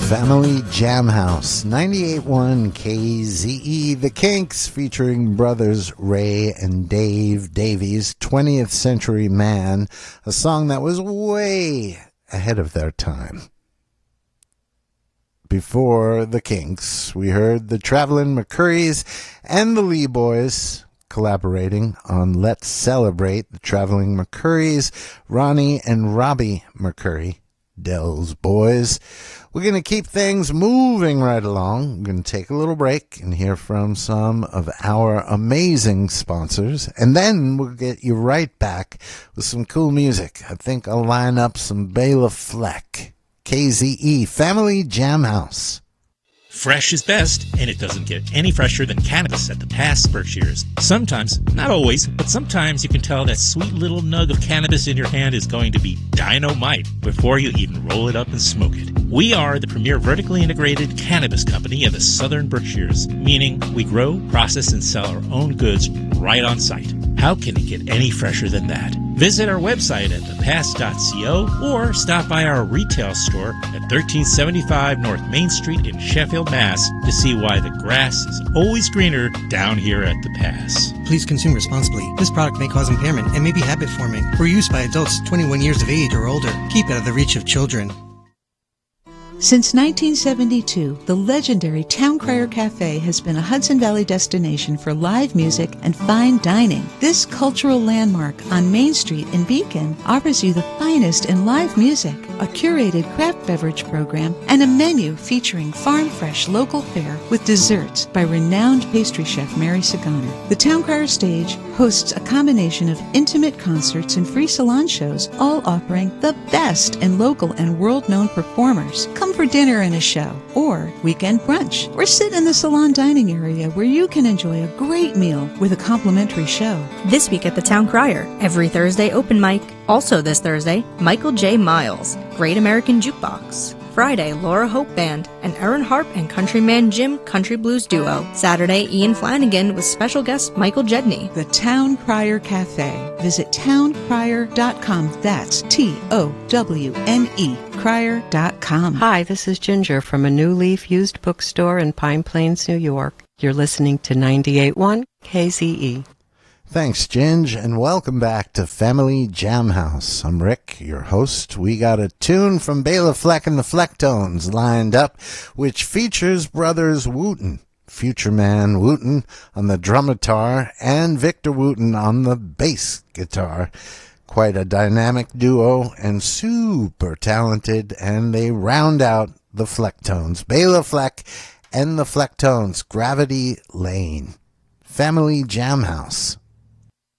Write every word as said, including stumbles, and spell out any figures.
Family Jam House, ninety-eight point one K Z E, The Kinks, featuring brothers Ray and Dave Davies, twentieth Century Man, a song that was way ahead of their time. Before The Kinks, we heard the Traveling McCourys and the Lee Boys collaborating on Let's Celebrate. The Traveling McCourys, Ronnie and Robbie McCoury, Dell's Boys. We're going to keep things moving right along. We're going to take a little break and hear from some of our amazing sponsors. And then we'll get you right back with some cool music. I think I'll line up some Bela Fleck. K Z E, Family Jam House. Fresh is best, and it doesn't get any fresher than cannabis at the Pass Berkshires. Sometimes, not always, but sometimes you can tell that sweet little nug of cannabis in your hand is going to be dynamite before you even roll it up and smoke it. We are the premier vertically integrated cannabis company in the Southern Berkshires, meaning we grow, process, and sell our own goods right on site. How can it get any fresher than that? Visit our website at the pass dot co or stop by our retail store at thirteen seventy-five North Main Street in Sheffield, Mass to see why the grass is always greener down here at the Pass. Please consume responsibly. This product may cause impairment and may be habit forming. For use by adults twenty-one years of age or older. Keep out of the reach of children. Since nineteen seventy-two, the legendary Town Crier Cafe has been a Hudson Valley destination for live music and fine dining. This cultural landmark on Main Street in Beacon offers you the finest in live music, a curated craft beverage program, and a menu featuring farm-fresh local fare with desserts by renowned pastry chef Mary Sagana. The Town Crier stage hosts a combination of intimate concerts and free salon shows, all offering the best in local and world-known performers. Come for dinner and a show, or weekend brunch, or sit in the salon dining area where you can enjoy a great meal with a complimentary show. This week at the Town Crier, every Thursday open mic. Also this Thursday, Michael J. Miles, Great American Jukebox. Friday, Laura Hope Band, and Aaron Harp and Countryman Jim Country Blues Duo. Saturday, Ian Flanagan with special guest Michael Jedney. The Town Crier Cafe. Visit town crier dot com. That's T O W N E, crier dot com. Hi, this is Ginger from a New Leaf used bookstore in Pine Plains, New York. You're listening to ninety-eight point one K Z E. Thanks, Ginge, and welcome back to Family Jam House. I'm Rick, your host. We got a tune from Bela Fleck and the Flecktones lined up, which features brothers Wooten, Future Man Wooten on the drum guitar, and Victor Wooten on the bass guitar. Quite a dynamic duo and super talented, and they round out the Flecktones. Bela Fleck and the Flecktones, Gravity Lane. Family Jam House.